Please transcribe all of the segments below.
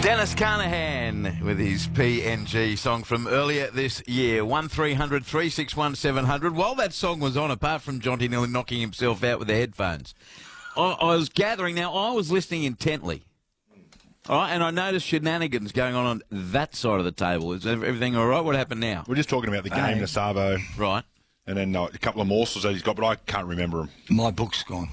Dennis Carnahan with his PNG song from earlier this year. 1300 361 700. While that song was on, apart from Jonty nearly knocking himself out with the headphones, I was gathering. Now, I was listening intently. All right, and I noticed shenanigans going on that side of the table. Is everything all right? What happened now? We're just talking about the game, Nasavo. Right. And then a couple of morsels that he's got, but I can't remember them. My book's gone.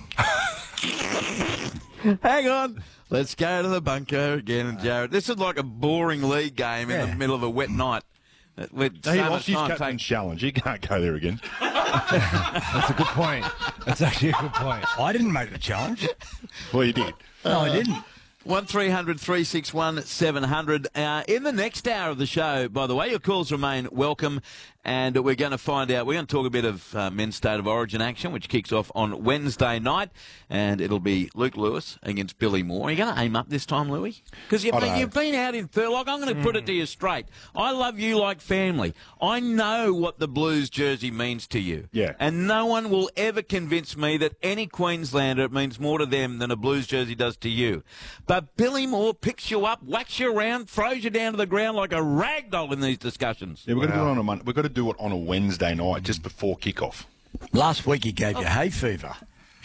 Hang on. Let's go to the bunker again, Jared. This is like a boring league game in the middle of a wet night. He lost his captain's challenge. He can't go there again. That's a good point. That's actually a good point. I didn't make the challenge. Well, you did. No, I didn't. 1300 361 700. In the next hour of the show, by the way, your calls remain welcome, and we're going to find out. We're going to talk a bit of men's State of Origin action, which kicks off on Wednesday night, and it'll be Luke Lewis against Billy Moore. Are you going to aim up this time, Louis? Because you've been out in third. Like, I'm going to put it to you straight. I love you like family. I know what the Blues jersey means to you. Yeah. And no one will ever convince me that any Queenslander means more to them than a Blues jersey does to you. But Billy Moore picks you up, whacks you around, throws you down to the ground like a rag doll in these discussions. Yeah, we've got to do it on a Monday. We've got to do it on a Wednesday night, just before kickoff. Last week he gave you hay fever.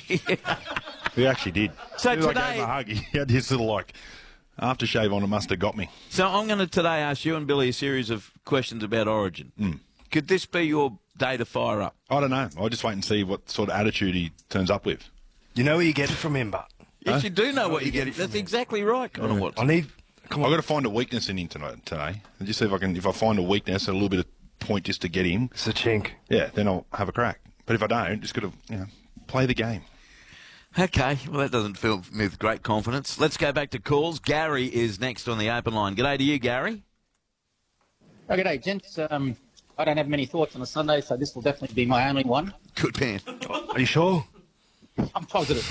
He actually did. So he, today, gave him a hug. He had this little aftershave on. It must have got me. So I'm going to today ask you and Billy a series of questions about Origin. Could this be your day to fire up? I don't know. I'll just wait and see what sort of attitude he turns up with. You know where you get it from him, but Yes, you do know what you're getting. That's exactly right, Connor Watson. I've got to find a weakness in him today. And just see if I find a weakness, a little bit of point just to get him. it's a chink. Yeah, then I'll have a crack. But if I don't, just got to play the game. Okay, well, that doesn't fill me with great confidence. Let's go back to calls. Gary is next on the open line. G'day to you, Gary. Oh, g'day, gents. I don't have many thoughts on a Sunday, so this will definitely be my only one. Good man. Are you sure? I'm positive.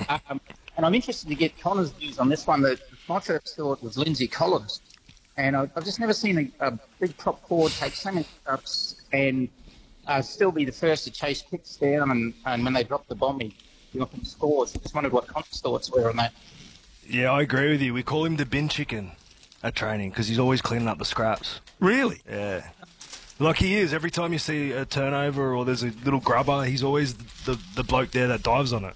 And I'm interested to get Connor's views on this one. My first thought was Lindsay Collins. And I've just never seen a big prop forward take so many ups and still be the first to chase kicks down. And when they drop the bomb, he often scores. I just wondered what Connor's thoughts were on that. Yeah, I agree with you. We call him the bin chicken at training because he's always cleaning up the scraps. Really? Yeah. Like he is. Every time you see a turnover or there's a little grubber, he's always the bloke there that dives on it.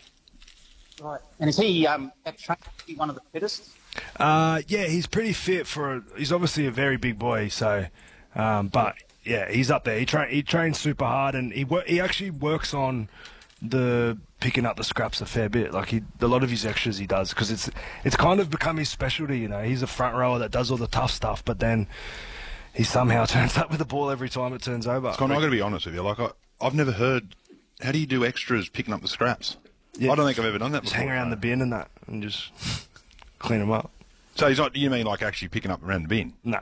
Right. And is he at training one of the fittest? Yeah, he's pretty fit he's obviously a very big boy, so, but yeah, he's up there. He trains super hard, and he actually works on the picking up the scraps a fair bit. Like a lot of his extras he does, because it's kind of become his specialty. You know, he's a front rower that does all the tough stuff, but then he somehow turns up with the ball every time it turns over. Scott, I've got to be honest with you. Like I've never heard. How do you do extras picking up the scraps? Yeah, I don't think I've ever done that just before. hang around the bin and that, and just clean them up. So he's not. You mean like actually picking up around the bin? No.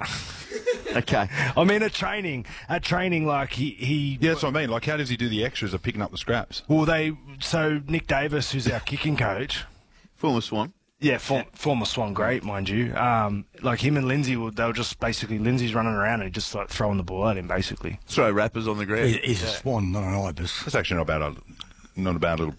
Okay. I mean, at training, like he. Yeah, that's what I mean. Like, how does he do the extras of picking up the scraps? Well, so Nick Davis, who's our kicking coach, Former Swan. yeah, former Swan great, mind you. Like him and Lindsay, they'll just basically Lindsay's running around and he just like throwing the ball at him, basically. Throw rappers on the ground. He's a swan, not an ibis. That's actually not a bad little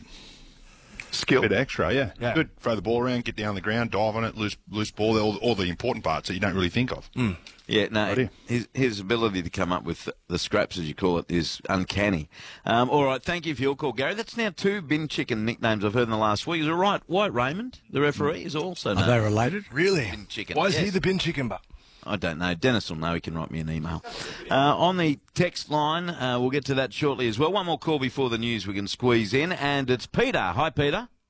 Skill. bit of extra. Yeah. Yeah. Good. Throw the ball around, get down on the ground, dive on it, loose ball. All the important parts that you don't really think of. Yeah, no, Idea. his ability to come up with the scraps, as you call it, is uncanny. All right, thank you for your call, Gary. That's now 2 bin chicken nicknames I've heard in the last week. Is it right? White Raymond, the referee, is also Are known. they related? Really? Bin chicken. Why is he Yes. the bin chicken, but? I don't know. Dennis will know. He can write me an email. On the text line, we'll get to that shortly as well. One more call before the news we can squeeze in, and it's Peter. Hi, Peter.